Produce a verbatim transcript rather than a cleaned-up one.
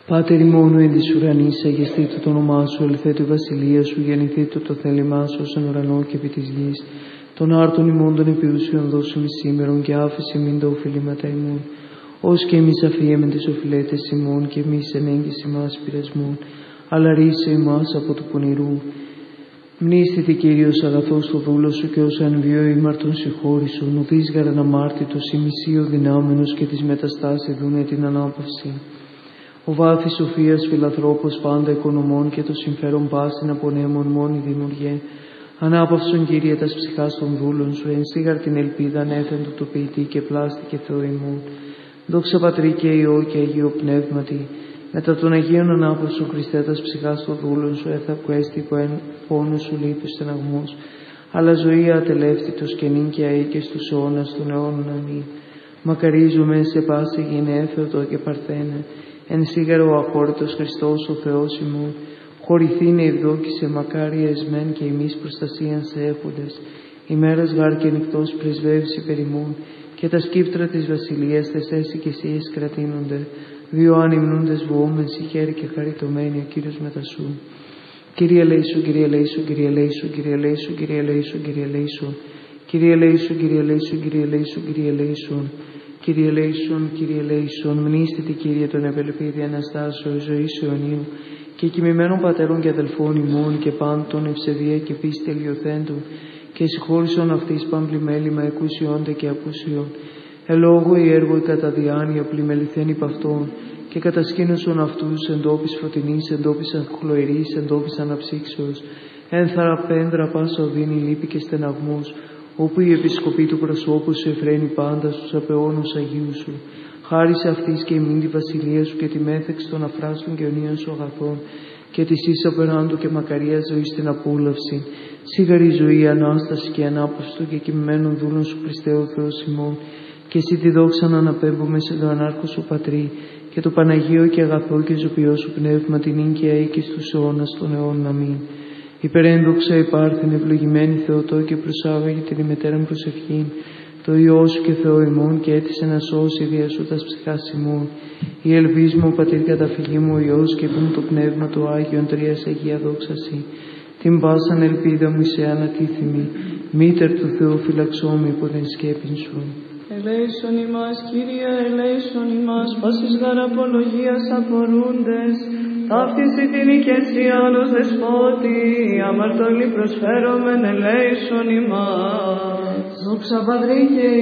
Πάτερ ημών εν της ουρανής, αγεστήτω το όνομά σου, ελθέτω η βασιλεία σου, γεννηθήτω το θέλημά σου ως εν ουρανό και επί της γης. Των άρτων ημών των επιούσιων δώσου σήμερον και άφησε μην τα οφειλήματα ημών. Ως και εμείς αφιέμεν τις οφειλέτες ημών και εμείς εν έγκυση μας πειρασμών, αλλά ρίσε ημάς από του πονηρού. Μνήστητη Κύριος αγαθός το δούλο σου και ως αν βιώ ήμαρτον συγχώρησον, ουδείς γαραν αμάρτητος ή μισείο δυνάμενος και της μεταστάση δούνε την ανάπαυση. Ο βάθης σοφίας φιλανθρώπος πάντα οικονομών και το συμφέρον πάσιν απονέμων μόνη δημιουργέ. Ανάπαυσον Κύριε τας ψυχάς των δούλων σου, εν σίγαρ την ελπίδα ανέθεν του το ποιητή και πλάστη και Θεό ημών. Δόξα Πατρί και Υιό και Αγίο Πνεύματι, μετά των Αγίων ανάπαυσον Χριστέ τας ψυχάς των δούλων σου, έθακου έστι πόνος σου λύπης στεναγμός, αλλά ζωή ατελεύτητος και νυν και αεί και στους αιώνας των αιώνων αμήν. Μακαρίζομαι σε πάση γυναίφεωτο και παρθένε, εν σίγαρο ο αχώρητος Χριστός ο Θεός ημών, χωρηθήνε ευδόκησε μακάρια εσμέν και εμείς προστασίαν σε έχοντες, ημέρας γάρ και νυχτός πρεσβεύσει υπερ ημών, και τα σκύπτρα της βασιλείας θεσέσαι και εσύ κρατείνονται, δύο ανυμνούντες βοόμεν συγχαίρει και χαριτωμένοι ο Κύριος μετασού. Κύριε ελέησον, Κύριε ελέησον, Κύριε ελέησον, Κύριε ελέησον, Κύριε ελέησον, Κύριε ελέησον, Κύριε ελέησον, Κύριε ελέησον, Κύριε ελέησον, Κύριε ελέησον, Κύριε ελέησον, Κύριε ελέησον, μνήστητη Κύριε τον επελπίδη Αναστάσεως ζωής αιωνίου και κοιμημένων πατέρων και αδελφών ημών και πάντων ευσεβία και πίστη ελιοθέντων και συγχώρησον αυτής παμπλημέλημα εκούσιόντε και ακούσιον, ελόγω η έργο η κατά διάνοια πλημεληθέν υπ' αυτών και κατασκήνωσον αυτούς εντόπις φωτεινής, εντόπις αχλοερής, εντόπις αναψύξεως, ένθαρα πέντρα πάσα οδύνη λύπη και στεναγμός, όπου η επισκοπή του προσώπου σου εφραίνει πάντα στους απεώνους Αγίου σου. Χάρισε αυτής και ημίν τη βασιλεία σου και τη μέθεξη των αφράστων και αιωνίων σου αγαθών και της ίσα περάντου και μακαρία ζωή στην απόλαυση. Σίγαρη ζωή, Ανάσταση και ανάπαυστο και κοιμημένων δούλων σου Χριστέ ο Θεός ημών, και εσύ τη δόξα να αναπέμπουμε σε τον ανάρχο σου Πατρί και το Παναγίο και αγαθό και ζωπιό σου πνεύμα την ίν και αεί και στους αιώνας των αιώνων αμήν. Υπερένδοξα υπάρχειν ευλογημένη Θεοτό και προσάγαγε την ημετέραν προσευχήν, το Υιό σου και Θεό ημών και έτησε να σώσει δια σου τας ψυχάς ημών. Η ελπίς μου, Πατήρ καταφυγή μου, ο Υιός και πούν το Πνεύμα το Άγιον Τρίας Αγία δόξαση. Την πάσαν ελπίδα μου σε ανατίθυμη, μήτερ του Θεού φυλαξόμη υπό την σκέπην σου. Ελέησον ημάς, Κύριε, ελέησον ημάς, πάσης γαραπολογίας απορούντες, ταύτιση την οικεσία ως δεσπότη, αμαρτωλή προσφέρομεν ελέησον ημάς. Δόξα Πατρί και